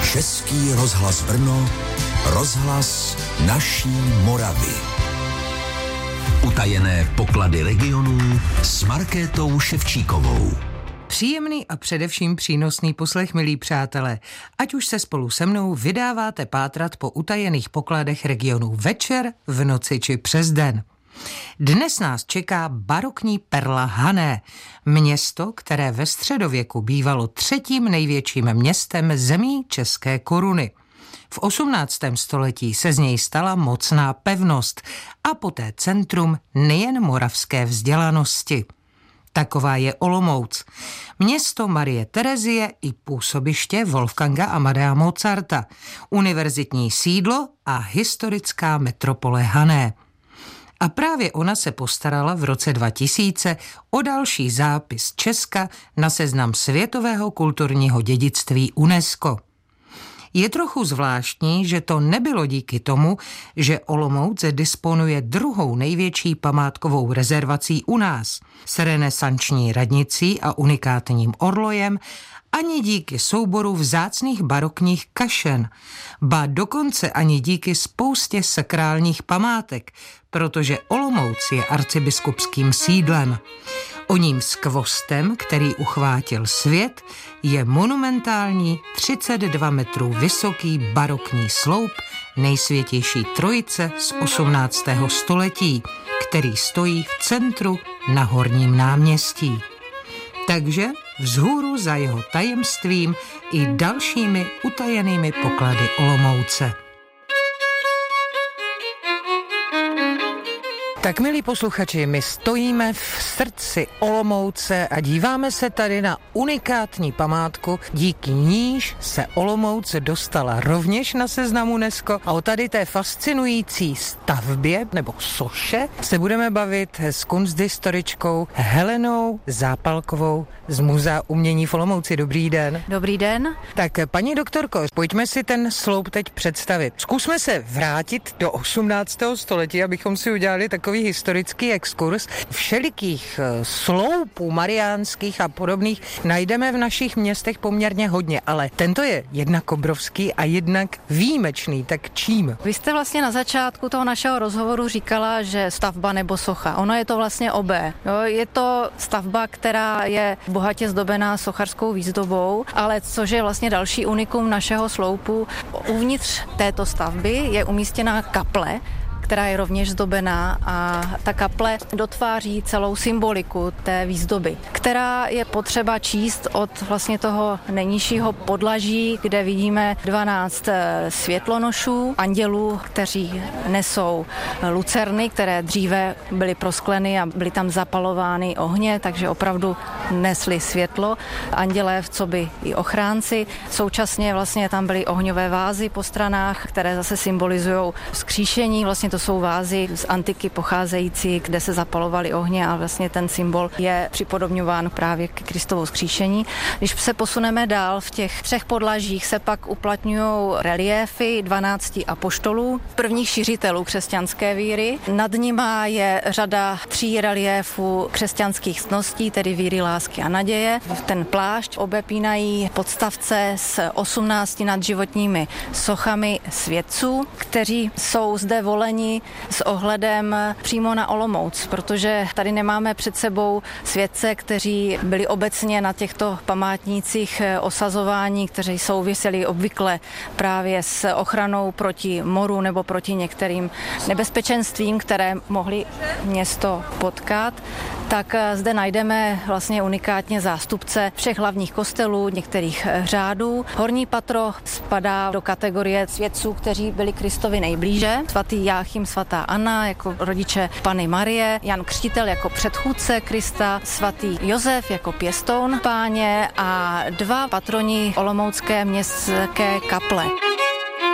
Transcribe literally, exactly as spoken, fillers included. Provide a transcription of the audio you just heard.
Český rozhlas Brno, rozhlas naší Moravy. Utajené poklady regionů s Markétou Ševčíkovou. Příjemný a především přínosný poslech, milí přátelé. Ať už se spolu se mnou vydáváte pátrat po utajených pokladech regionů večer, v noci či přes den. Dnes nás čeká barokní perla Hané, město, které ve středověku bývalo třetím největším městem zemí České koruny. V osmnáctém století se z něj stala mocná pevnost a poté centrum nejen moravské vzdělanosti. Taková je Olomouc, město Marie Terezie i působiště Wolfganga Amadea Mozarta, univerzitní sídlo a historická metropole Hané. A právě ona se postarala v roce dva tisíce o další zápis Česka na seznam světového kulturního dědictví UNESCO. Je trochu zvláštní, že to nebylo díky tomu, že Olomouc disponuje druhou největší památkovou rezervací u nás, s renesanční radnicí a unikátním orlojem, ani díky souboru vzácných barokních kašen, ba dokonce ani díky spoustě sakrálních památek, protože Olomouc je arcibiskupským sídlem. O ním skvostem, který uchvátil svět, je monumentální třicet dva metrů vysoký barokní sloup Nejsvětější trojice z osmnáctého století, který stojí v centru na Horním náměstí. Takže vzhůru za jeho tajemstvím i dalšími utajenými poklady Olomouce. Tak, milí posluchači, my stojíme v srdci Olomouce a díváme se tady na unikátní památku, díky níž se Olomouc dostala rovněž na seznam UNESCO, a o tady té fascinující stavbě nebo soše se budeme bavit s kunsthistoričkou Helenou Zápalkovou z Muzea umění v Olomouci. Dobrý den. Dobrý den. Tak, paní doktorko, pojďme si ten sloup teď představit. Zkusme se vrátit do osmnáctého století, abychom si udělali takový historický exkurs. Všelikých sloupů mariánských a podobných najdeme v našich městech poměrně hodně, ale tento je jednak obrovský a jednak výjimečný. Tak čím? Vy jste vlastně na začátku toho našeho rozhovoru říkala, že stavba nebo socha. Ono je to vlastně obé. Jo, je to stavba, která je bohatě zdobená sochařskou výzdobou, ale což je vlastně další unikum našeho sloupu. Uvnitř této stavby je umístěná kaple, která je rovněž zdobená, a ta kaple dotváří celou symboliku té výzdoby, která je potřeba číst od vlastně toho nejnižšího podlaží, kde vidíme dvanáct světlonošů, andělů, kteří nesou lucerny, které dříve byly proskleny a byly tam zapalovány ohně, takže opravdu nesly světlo. Andělé v coby i ochránci. Současně vlastně tam byly ohňové vázy po stranách, které zase symbolizují vzkříšení. Vlastně to jsou vázy z antiky pocházející, kde se zapalovaly ohně, a vlastně ten symbol je připodobňován právě k Kristovu vzkříšení. Když se posuneme dál, v těch třech podlažích se pak uplatňují reliéfy dvanácti apoštolů, prvních šiřitelů křesťanské víry. Nad nima je řada tří reliéfů křesťanských ctností, tedy víry, lásky a naděje. Ten plášť obepínají podstavce s osmnácti nadživotními sochami svědců, kteří jsou zde voleni s ohledem přímo na Olomouc, protože tady nemáme před sebou svědce, kteří byli obecně na těchto památnících osazování, kteří souviseli obvykle právě s ochranou proti moru nebo proti některým nebezpečenstvím, které mohly město potkat. Tak zde najdeme vlastně unikátně zástupce všech hlavních kostelů, některých řádů. Horní patro spadá do kategorie svědců, kteří byli Kristovi nejblíže. Svatý Jáchym, svatá Anna jako rodiče Panny Marie, Jan Křtitel jako předchůdce Krista, svatý Josef jako pěstoun Páně a dva patroni olomoucké městské kaple.